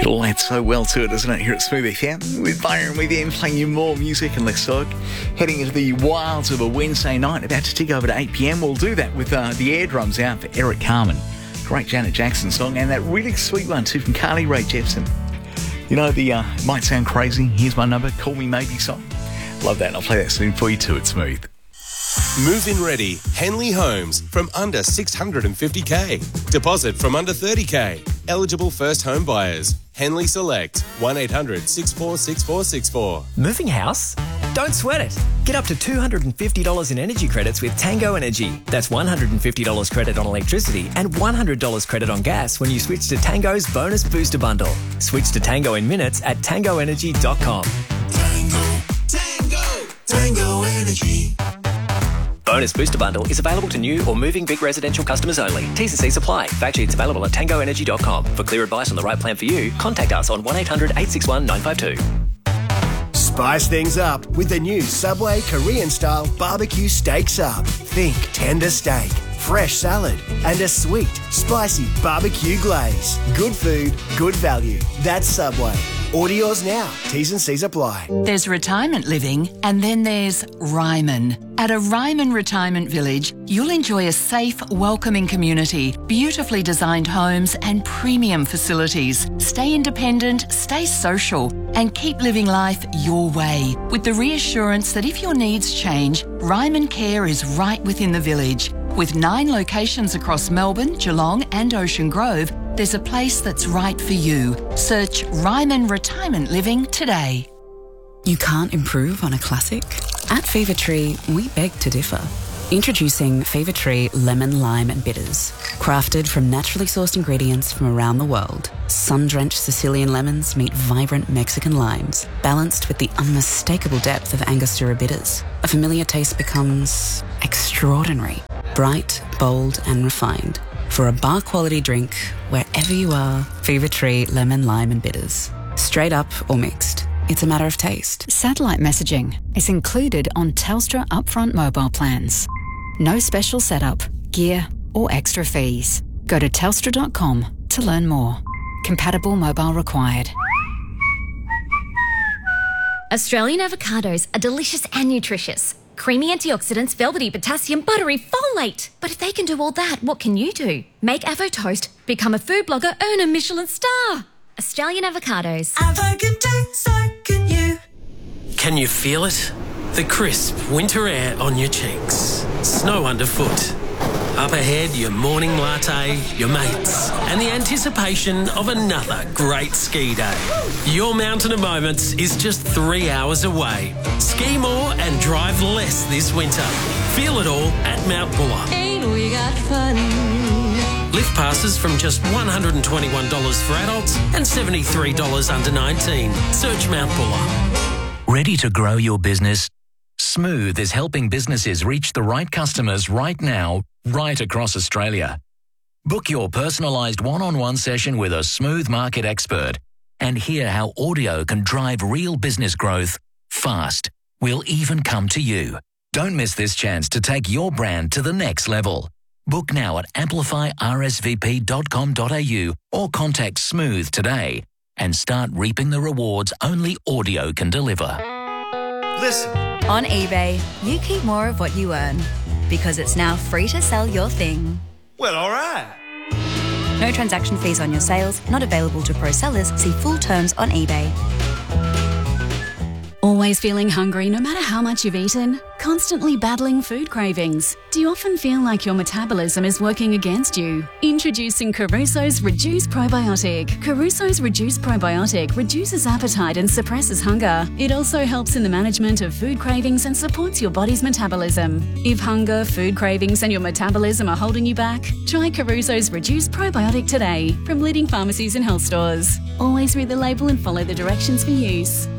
It all adds so well to it, doesn't it? Here at Smooth FM with Byron with you, playing you more music and less talk. Heading into the wilds of a Wednesday night, about to tick over to 8 p.m. We'll do that with the air drums out for Eric Carmen. Great Janet Jackson song, and that really sweet one too from Carly Rae Jepsen. You know the might sound crazy, here's my number, call me maybe song. Love that, and I'll play that soon for you too at Smooth. Move-in ready, Henley Homes from under 650k. Deposit from under 30k. Eligible first home buyers. Henley Select, 1800-646464. Moving house? Don't sweat it. Get up to $250 in energy credits with Tango Energy. That's $150 credit on electricity and $100 credit on gas when you switch to Tango's Bonus Booster Bundle. Switch to Tango in minutes at tangoenergy.com. Tango Energy. Bonus Booster Bundle is available to new or moving big residential customers only. T's and C's apply. Fact sheets available at tangoenergy.com. For clear advice on the right plan for you, contact us on 1-800-861-952. Spice things up with the new Subway Korean-style barbecue steak sub. Think tender steak, fresh salad, and a sweet, spicy barbecue glaze. Good food, good value. That's Subway. Order yours now. T's and C's apply. There's retirement living, and then there's Ryman. At a Ryman Retirement Village, you'll enjoy a safe, welcoming community, beautifully designed homes and premium facilities. Stay independent, stay social, and keep living life your way. With the reassurance that if your needs change, Ryman Care is right within the village. With 9 locations across Melbourne, Geelong and Ocean Grove, there's a place that's right for you. Search Ryman Retirement Living today. You can't improve on a classic? At Fever Tree, we beg to differ. Introducing Fever Tree Lemon, Lime and Bitters. Crafted from naturally sourced ingredients from around the world, sun-drenched Sicilian lemons meet vibrant Mexican limes, balanced with the unmistakable depth of Angostura bitters. A familiar taste becomes extraordinary. Bright, bold and refined. For a bar-quality drink, wherever you are, Fever Tree Lemon, Lime and Bitters. Straight up or mixed. It's a matter of taste. Satellite messaging is included on Telstra upfront mobile plans. No special setup, gear or extra fees. Go to telstra.com to learn more. Compatible mobile required. Australian avocados are delicious and nutritious. Creamy antioxidants, velvety potassium, buttery folate. But if they can do all that, what can you do? Make Avo Toast, become a food blogger, earn a Michelin star. Australian avocados. Avo can do, so can you. Can you feel it? The crisp winter air on your cheeks. Snow underfoot. Up ahead, your morning latte, your mates, and the anticipation of another great ski day. Your Mountain of Moments is just 3 hours away. Ski more and drive less this winter. Feel it all at Mount Buller. Ain't we got fun? Lift passes from just $121 for adults and $73 under 19. Search Mount Buller. Ready to grow your business? Smooth is helping businesses reach the right customers right now, right across Australia. Book your personalised one-on-one session with a Smooth market expert and hear how audio can drive real business growth fast. We'll even come to you. Don't miss this chance to take your brand to the next level. Book now at amplifyrsvp.com.au or contact Smooth today and start reaping the rewards only audio can deliver. Listen. On eBay, you keep more of what you earn because it's now free to sell your thing. Well, all right. No transaction fees on your sales, not available to pro sellers. See full terms on eBay. Always feeling hungry no matter how much you've eaten? Constantly battling food cravings? Do you often feel like your metabolism is working against you? Introducing Caruso's Reduce Probiotic. Caruso's Reduce Probiotic reduces appetite and suppresses hunger. It also helps in the management of food cravings and supports your body's metabolism. If hunger, food cravings and your metabolism are holding you back, try Caruso's Reduce Probiotic today from leading pharmacies and health stores. Always read the label and follow the directions for use.